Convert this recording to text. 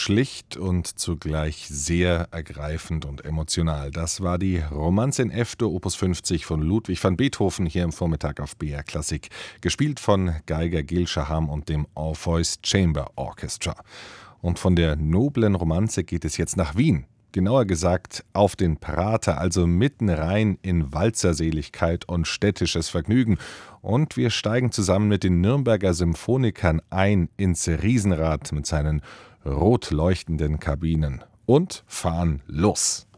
schlicht und zugleich sehr ergreifend und emotional. Das war die Romanze in F-Dur Opus 50 von Ludwig van Beethoven hier im Vormittag auf BR Klassik, gespielt von Geiger Gil Shaham und dem Orpheus Chamber Orchestra. Und von der noblen Romanze geht es jetzt nach Wien. Genauer gesagt auf den Prater, also mitten rein in Walzerseligkeit und städtisches Vergnügen. Und wir steigen zusammen mit den Nürnberger Symphonikern ein ins Riesenrad mit seinen rot leuchtenden Kabinen und fahren los.